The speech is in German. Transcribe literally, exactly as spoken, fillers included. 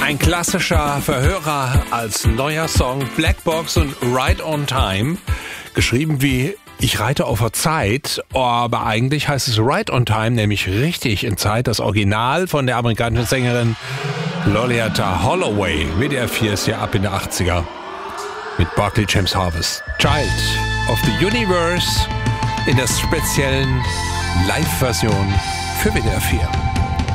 Ein klassischer Verhörer als neuer Song, Black Box und Right on Time, geschrieben wie Ich reite auf der Zeit, aber eigentlich heißt es Right on Time, nämlich richtig in Zeit. Das Original von der amerikanischen Sängerin Loleatta Holloway. W D R vier ist ja ab in der achtziger mit Barclay James Harvest. Child of the Universe in der speziellen Live-Version für W D R vier.